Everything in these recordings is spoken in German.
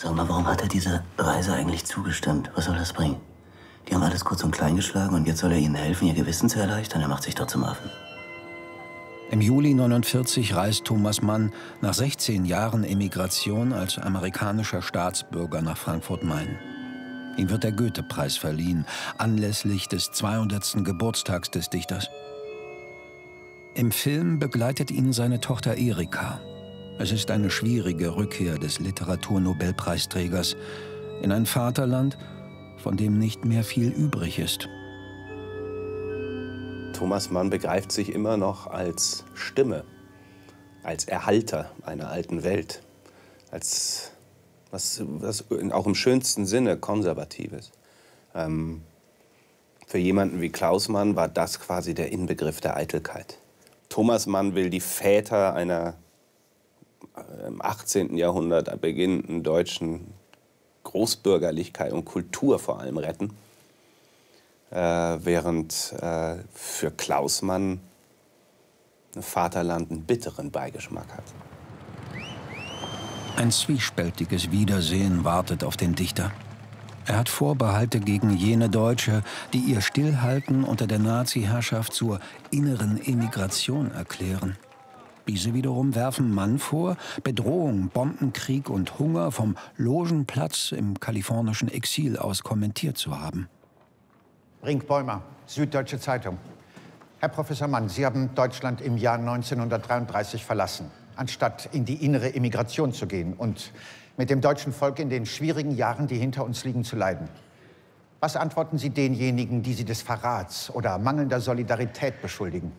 Sag mal, warum hat er dieser Reise eigentlich zugestimmt? Was soll das bringen? Die haben alles kurz und klein geschlagen und jetzt soll er ihnen helfen, ihr Gewissen zu erleichtern? Er macht sich doch zum Affen. Im Juli 49 reist Thomas Mann nach 16 Jahren Emigration als amerikanischer Staatsbürger nach Frankfurt-Main. Ihm wird der Goethe-Preis verliehen, anlässlich des 200. Geburtstags des Dichters. Im Film begleitet ihn seine Tochter Erika. Es ist eine schwierige Rückkehr des Literaturnobelpreisträgers in ein Vaterland, von dem nicht mehr viel übrig ist. Thomas Mann begreift sich immer noch als Stimme, als Erhalter einer alten Welt, als was auch im schönsten Sinne Konservatives. Für jemanden wie Klaus Mann war das quasi der Inbegriff der Eitelkeit. Thomas Mann will die Väter einer im 18. Jahrhundert beginnenden deutschen Großbürgerlichkeit und Kultur vor allem retten. Während für Klaus Mann Vaterland einen bitteren Beigeschmack hat. Ein zwiespältiges Wiedersehen wartet auf den Dichter. Er hat Vorbehalte gegen jene Deutsche, die ihr Stillhalten unter der Nazi-Herrschaft zur inneren Emigration erklären. Diese wiederum werfen Mann vor, Bedrohung, Bombenkrieg und Hunger vom Logenplatz im kalifornischen Exil aus kommentiert zu haben. Brink-Bäumer, Süddeutsche Zeitung. Herr Professor Mann, Sie haben Deutschland im Jahr 1933 verlassen, anstatt in die innere Emigration zu gehen und mit dem deutschen Volk in den schwierigen Jahren, die hinter uns liegen, zu leiden. Was antworten Sie denjenigen, die Sie des Verrats oder mangelnder Solidarität beschuldigen?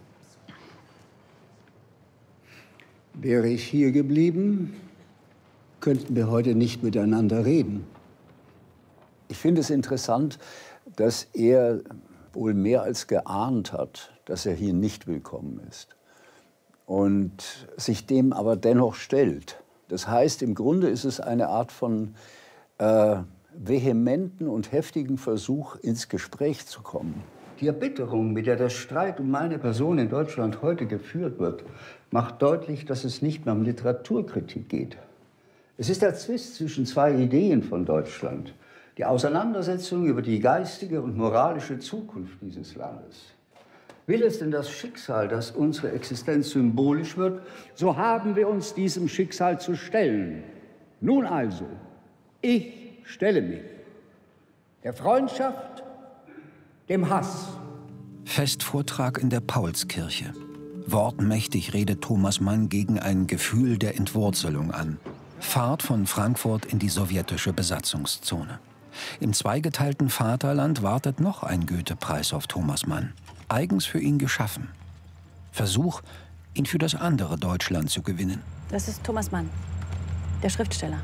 Wäre ich hier geblieben, könnten wir heute nicht miteinander reden. Ich finde es interessant, dass er wohl mehr als geahnt hat, dass er hier nicht willkommen ist und sich dem aber dennoch stellt. Das heißt, im Grunde ist es eine Art von vehementen und heftigen Versuch, ins Gespräch zu kommen. Die Erbitterung, mit der der Streit um meine Person in Deutschland heute geführt wird, macht deutlich, dass es nicht mehr um Literaturkritik geht. Es ist der Zwist zwischen zwei Ideen von Deutschland. Die Auseinandersetzung über die geistige und moralische Zukunft dieses Landes. Will es denn das Schicksal, dass unsere Existenz symbolisch wird, so haben wir uns diesem Schicksal zu stellen. Nun also, ich stelle mich der Freundschaft, dem Hass. Festvortrag in der Paulskirche. Wortmächtig redet Thomas Mann gegen ein Gefühl der Entwurzelung an. Fahrt von Frankfurt in die sowjetische Besatzungszone. Im zweigeteilten Vaterland wartet noch ein Goethe-Preis auf Thomas Mann. Eigens für ihn geschaffen. Versuch, ihn für das andere Deutschland zu gewinnen. Das ist Thomas Mann, der Schriftsteller.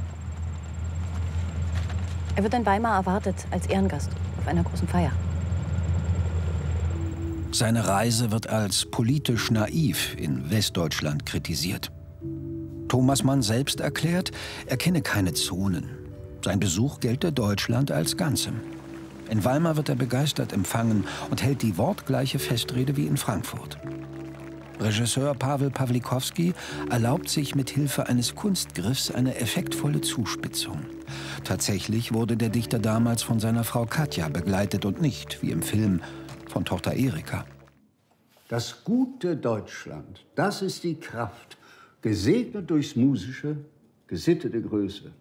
Er wird in Weimar erwartet als Ehrengast auf einer großen Feier. Seine Reise wird als politisch naiv in Westdeutschland kritisiert. Thomas Mann selbst erklärt, er kenne keine Zonen. Sein Besuch gelte Deutschland als Ganzem. In Weimar wird er begeistert empfangen und hält die wortgleiche Festrede wie in Frankfurt. Regisseur Pawel Pawlikowski erlaubt sich mit Hilfe eines Kunstgriffs eine effektvolle Zuspitzung. Tatsächlich wurde der Dichter damals von seiner Frau Katja begleitet und nicht, wie im Film, von Tochter Erika. Das gute Deutschland, das ist die Kraft, gesegnet durchs musische, gesittete Größe.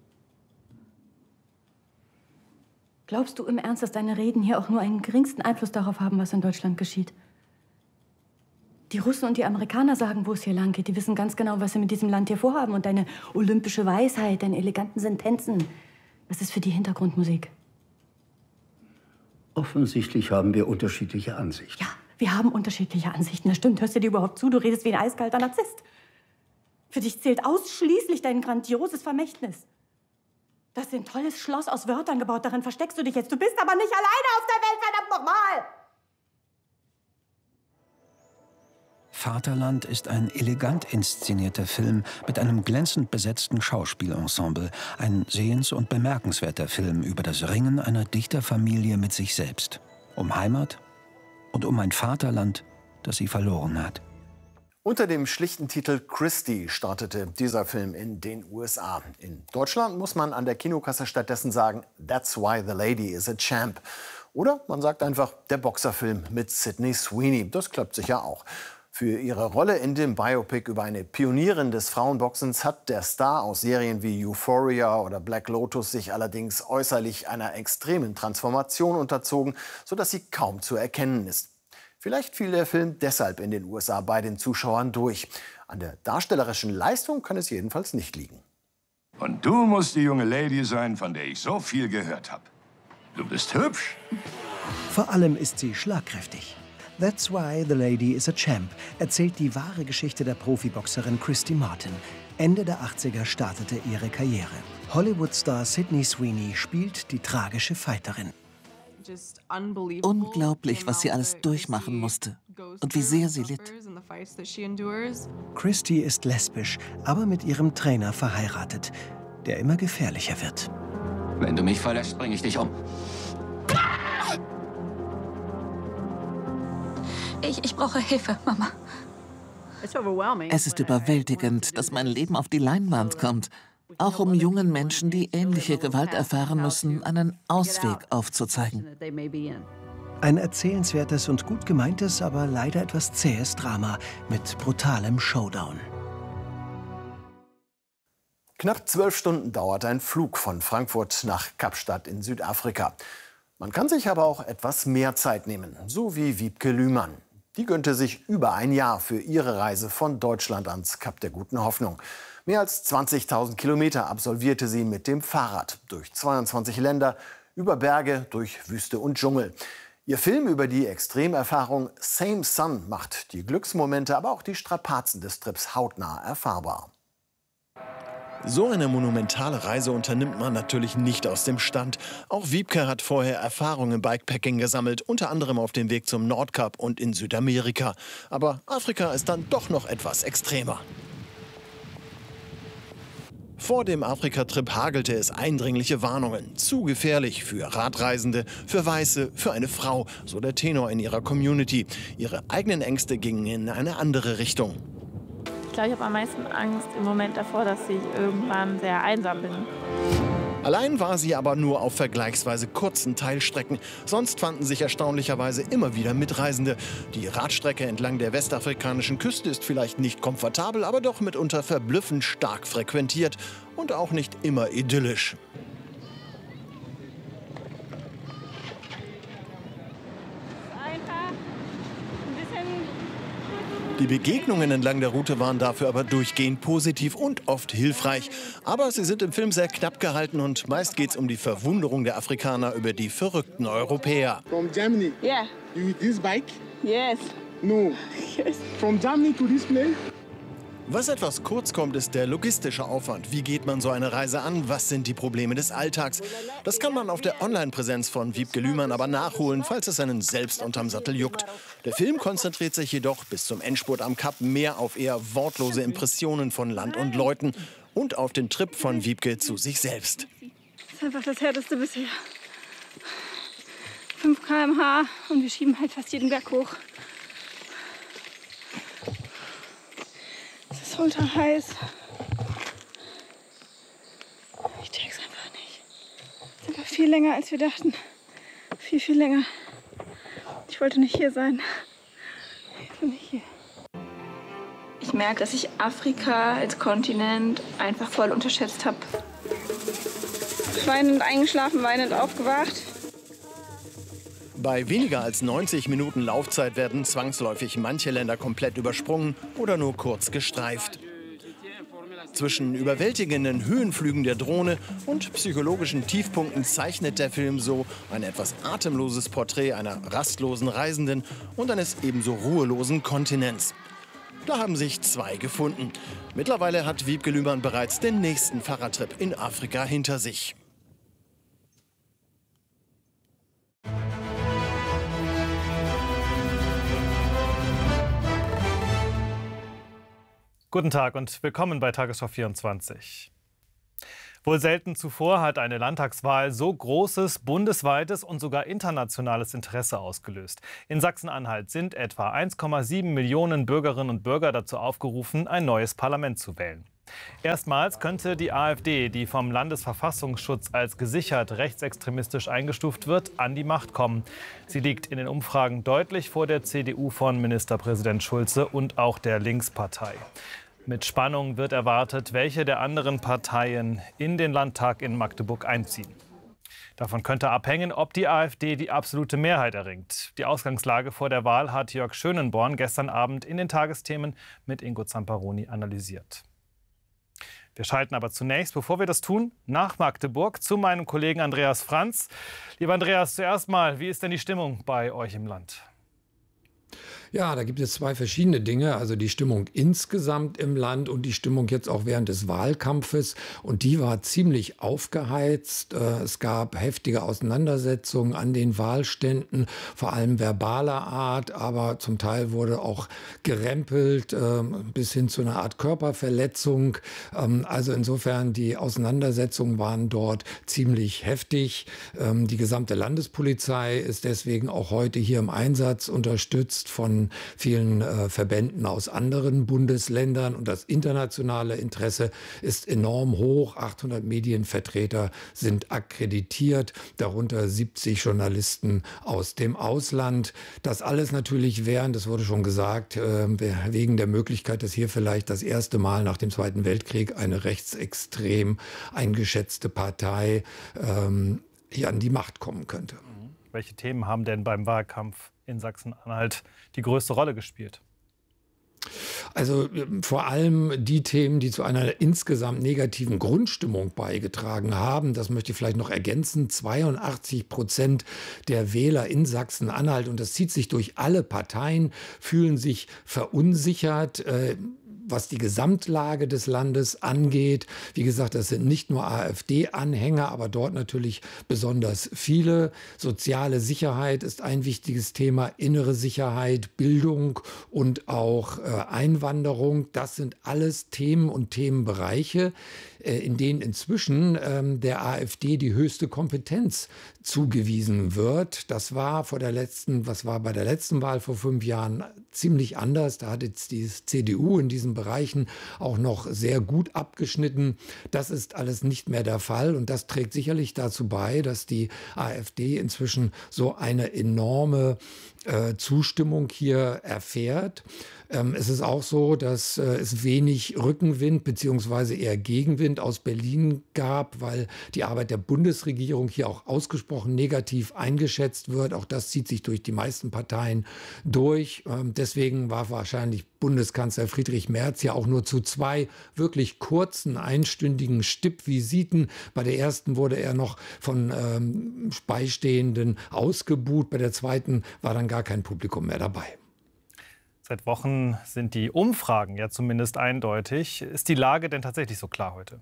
Glaubst du im Ernst, dass deine Reden hier auch nur einen geringsten Einfluss darauf haben, was in Deutschland geschieht? Die Russen und die Amerikaner sagen, wo es hier lang geht. Die wissen ganz genau, was sie mit diesem Land hier vorhaben. Und deine olympische Weisheit, deine eleganten Sentenzen, das ist für die Hintergrundmusik. Offensichtlich haben wir unterschiedliche Ansichten. Ja, wir haben unterschiedliche Ansichten. Das stimmt. Hörst du dir überhaupt zu? Du redest wie ein eiskalter Narzisst. Für dich zählt ausschließlich dein grandioses Vermächtnis. Du hast ein tolles Schloss aus Wörtern gebaut. Darin versteckst du dich jetzt. Du bist aber nicht alleine auf der Welt, verdammt nochmal! Vaterland ist ein elegant inszenierter Film mit einem glänzend besetzten Schauspielensemble. Ein sehens- und bemerkenswerter Film über das Ringen einer Dichterfamilie mit sich selbst. Um Heimat und um ein Vaterland, das sie verloren hat. Unter dem schlichten Titel Christie startete dieser Film in den USA. In Deutschland muss man an der Kinokasse stattdessen sagen, That's why the lady is a champ. Oder man sagt einfach, der Boxerfilm mit Sydney Sweeney. Das klappt sicher auch. Für ihre Rolle in dem Biopic über eine Pionierin des Frauenboxens hat der Star aus Serien wie Euphoria oder Black Lotus sich allerdings äußerlich einer extremen Transformation unterzogen, sodass sie kaum zu erkennen ist. Vielleicht fiel der Film deshalb in den USA bei den Zuschauern durch. An der darstellerischen Leistung kann es jedenfalls nicht liegen. Und du musst die junge Lady sein, von der ich so viel gehört habe. Du bist hübsch. Vor allem ist sie schlagkräftig. That's why the lady is a champ erzählt die wahre Geschichte der Profiboxerin Christy Martin. Ende der 80er startete ihre Karriere. Hollywood-Star Sydney Sweeney spielt die tragische Fighterin. Unglaublich, was sie alles durchmachen musste und wie sehr sie litt. Christy ist lesbisch, aber mit ihrem Trainer verheiratet, der immer gefährlicher wird. Wenn du mich verlässt, bringe ich dich um. Ich brauche Hilfe, Mama. Es ist überwältigend, dass mein Leben auf die Leinwand kommt. Auch um jungen Menschen, die ähnliche Gewalt erfahren müssen, einen Ausweg aufzuzeigen. Ein erzählenswertes und gut gemeintes, aber leider etwas zähes Drama mit brutalem Showdown. Knapp 12 Stunden dauert ein Flug von Frankfurt nach Kapstadt in Südafrika. Man kann sich aber auch etwas mehr Zeit nehmen, so wie Wiebke Lühmann. Die gönnte sich über ein Jahr für ihre Reise von Deutschland ans Kap der Guten Hoffnung. Mehr als 20.000 Kilometer absolvierte sie mit dem Fahrrad. Durch 22 Länder, über Berge, durch Wüste und Dschungel. Ihr Film über die Extremerfahrung Same Sun macht die Glücksmomente, aber auch die Strapazen des Trips hautnah erfahrbar. So eine monumentale Reise unternimmt man natürlich nicht aus dem Stand. Auch Wiebke hat vorher Erfahrung im Bikepacking gesammelt, unter anderem auf dem Weg zum Nordkap und in Südamerika. Aber Afrika ist dann doch noch etwas extremer. Vor dem Afrika-Trip hagelte es eindringliche Warnungen. Zu gefährlich für Radreisende, für Weiße, für eine Frau, so der Tenor in ihrer Community. Ihre eigenen Ängste gingen in eine andere Richtung. Ich glaube, ich habe am meisten Angst im Moment davor, dass ich irgendwann sehr einsam bin. Allein war sie aber nur auf vergleichsweise kurzen Teilstrecken. Sonst fanden sich erstaunlicherweise immer wieder Mitreisende. Die Radstrecke entlang der westafrikanischen Küste ist vielleicht nicht komfortabel, aber doch mitunter verblüffend stark frequentiert und auch nicht immer idyllisch. Die Begegnungen entlang der Route waren dafür aber durchgehend positiv und oft hilfreich. Aber sie sind im Film sehr knapp gehalten und meist geht es um die Verwunderung der Afrikaner über die verrückten Europäer. From Germany? Yeah. You with this bike? Yes. No. Yes. From Germany to this place? Was etwas kurz kommt, ist der logistische Aufwand. Wie geht man so eine Reise an? Was sind die Probleme des Alltags? Das kann man auf der Online-Präsenz von Wiebke Lühmann aber nachholen, falls es einen selbst unterm Sattel juckt. Der Film konzentriert sich jedoch bis zum Endspurt am Kap mehr auf eher wortlose Impressionen von Land und Leuten und auf den Trip von Wiebke zu sich selbst. Das ist einfach das Härteste bisher. 5 km/h und wir schieben halt fast jeden Berg hoch. Es ist ultra heiß. Ich check's einfach nicht. Es ist einfach viel länger, als wir dachten. Viel, viel länger. Ich wollte nicht hier sein. Ich bin nicht hier. Ich merke, dass ich Afrika als Kontinent einfach voll unterschätzt habe. Weinend eingeschlafen, weinend aufgewacht. Bei weniger als 90 Minuten Laufzeit werden zwangsläufig manche Länder komplett übersprungen oder nur kurz gestreift. Zwischen überwältigenden Höhenflügen der Drohne und psychologischen Tiefpunkten zeichnet der Film so ein etwas atemloses Porträt einer rastlosen Reisenden und eines ebenso ruhelosen Kontinents. Da haben sich zwei gefunden. Mittlerweile hat Wiebke Lühmann bereits den nächsten Fahrradtrip in Afrika hinter sich. Guten Tag und willkommen bei Tagesschau 24. Wohl selten zuvor hat eine Landtagswahl so großes, bundesweites und sogar internationales Interesse ausgelöst. In Sachsen-Anhalt sind etwa 1,7 Millionen Bürgerinnen und Bürger dazu aufgerufen, ein neues Parlament zu wählen. Erstmals könnte die AfD, die vom Landesverfassungsschutz als gesichert rechtsextremistisch eingestuft wird, an die Macht kommen. Sie liegt in den Umfragen deutlich vor der CDU von Ministerpräsident Schulze und auch der Linkspartei. Mit Spannung wird erwartet, welche der anderen Parteien in den Landtag in Magdeburg einziehen. Davon könnte abhängen, ob die AfD die absolute Mehrheit erringt. Die Ausgangslage vor der Wahl hat Jörg Schönenborn gestern Abend in den Tagesthemen mit Ingo Zamparoni analysiert. Wir schalten aber zunächst, bevor wir das tun, nach Magdeburg zu meinem Kollegen Andreas Franz. Lieber Andreas, zuerst mal, wie ist denn die Stimmung bei euch im Land? Ja, da gibt es zwei verschiedene Dinge. Also die Stimmung insgesamt im Land und die Stimmung jetzt auch während des Wahlkampfes. Und die war ziemlich aufgeheizt. Es gab heftige Auseinandersetzungen an den Wahlständen, vor allem verbaler Art. Aber zum Teil wurde auch gerempelt bis hin zu einer Art Körperverletzung. Also insofern, die Auseinandersetzungen waren dort ziemlich heftig. Die gesamte Landespolizei ist deswegen auch heute hier im Einsatz, unterstützt von vielen Verbänden aus anderen Bundesländern. Und das internationale Interesse ist enorm hoch. 800 Medienvertreter sind akkreditiert, darunter 70 Journalisten aus dem Ausland. Das alles natürlich während, das wurde schon gesagt, wegen der Möglichkeit, dass hier vielleicht das erste Mal nach dem Zweiten Weltkrieg eine rechtsextrem eingeschätzte Partei hier an die Macht kommen könnte. Welche Themen haben denn beim Wahlkampf in Sachsen-Anhalt die größte Rolle gespielt? Also vor allem die Themen, die zu einer insgesamt negativen Grundstimmung beigetragen haben. Das möchte ich vielleicht noch ergänzen. 82% der Wähler in Sachsen-Anhalt, und das zieht sich durch alle Parteien, fühlen sich verunsichert, was die Gesamtlage des Landes angeht. Wie gesagt, das sind nicht nur AfD-Anhänger, aber dort natürlich besonders viele. Soziale Sicherheit ist ein wichtiges Thema, innere Sicherheit, Bildung und auch Einwanderung. Das sind alles Themen und Themenbereiche, in denen inzwischen der AfD die höchste Kompetenz zugewiesen wird. Das war bei der letzten Wahl vor 5 Jahren ziemlich anders. Da hat jetzt die CDU in diesen Bereichen auch noch sehr gut abgeschnitten. Das ist alles nicht mehr der Fall und das trägt sicherlich dazu bei, dass die AfD inzwischen so eine enorme Zustimmung hier erfährt. Es ist auch so, dass es wenig Rückenwind bzw. eher Gegenwind aus Berlin gab, weil die Arbeit der Bundesregierung hier auch ausgesprochen negativ eingeschätzt wird. Auch das zieht sich durch die meisten Parteien durch. Deswegen war wahrscheinlich Bundeskanzler Friedrich Merz ja auch nur zu 2 wirklich kurzen, einstündigen Stippvisiten. Bei der ersten wurde er noch von Beistehenden ausgebuht. Bei der zweiten war dann gar kein Publikum mehr dabei. Seit Wochen sind die Umfragen ja zumindest eindeutig. Ist die Lage denn tatsächlich so klar heute?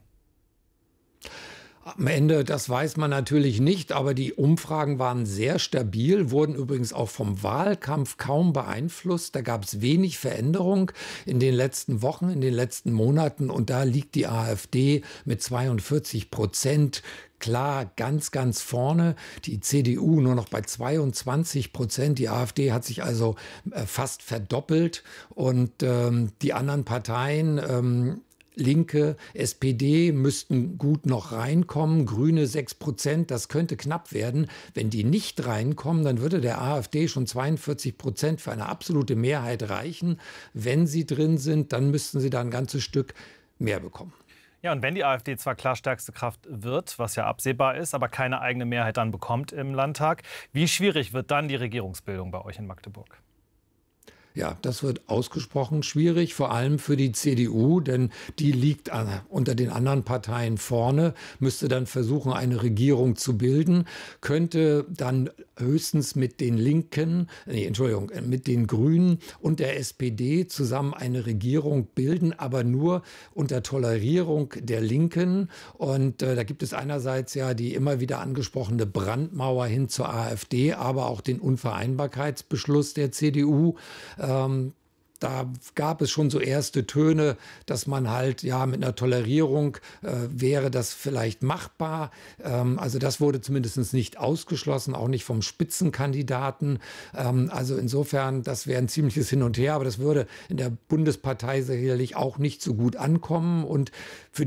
Am Ende, das weiß man natürlich nicht, aber die Umfragen waren sehr stabil, wurden übrigens auch vom Wahlkampf kaum beeinflusst. Da gab es wenig Veränderung in den letzten Wochen, in den letzten Monaten. Und da liegt die AfD mit 42% klar ganz, ganz vorne. Die CDU nur noch bei 22%. Die AfD hat sich also fast verdoppelt. Und die anderen Parteien, Linke, SPD müssten gut noch reinkommen, Grüne 6%, das könnte knapp werden. Wenn die nicht reinkommen, dann würde der AfD schon 42% für eine absolute Mehrheit reichen. Wenn sie drin sind, dann müssten sie da ein ganzes Stück mehr bekommen. Ja, und wenn die AfD zwar klar stärkste Kraft wird, was ja absehbar ist, aber keine eigene Mehrheit dann bekommt im Landtag, wie schwierig wird dann die Regierungsbildung bei euch in Magdeburg? Ja, das wird ausgesprochen schwierig, vor allem für die CDU, denn die liegt unter den anderen Parteien vorne, müsste dann versuchen, eine Regierung zu bilden, könnte dann höchstens mit den Linken, mit den Grünen und der SPD zusammen eine Regierung bilden, aber nur unter Tolerierung der Linken. Und da gibt es einerseits ja die immer wieder angesprochene Brandmauer hin zur AfD, aber auch den Unvereinbarkeitsbeschluss der CDU. da gab es schon so erste Töne, dass man halt, ja, mit einer Tolerierung wäre das vielleicht machbar. Also das wurde zumindest nicht ausgeschlossen, auch nicht vom Spitzenkandidaten. Also insofern, das wäre ein ziemliches Hin und Her, aber das würde in der Bundespartei sicherlich auch nicht so gut ankommen. Und für